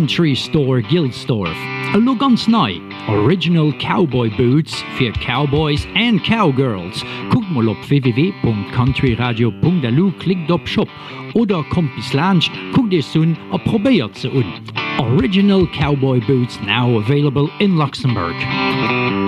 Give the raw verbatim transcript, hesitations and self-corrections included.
Country Store Gilsdorf. A lo ganz nei, Original Cowboy Boots fir Cowboys and Cowgirls. Guckt mal op w w w punkt country radio punkt d l, klickt op Shop oder kommt bis Lunch, guckt dir sun a probiert ze un. Original Cowboy Boots now available in Luxembourg.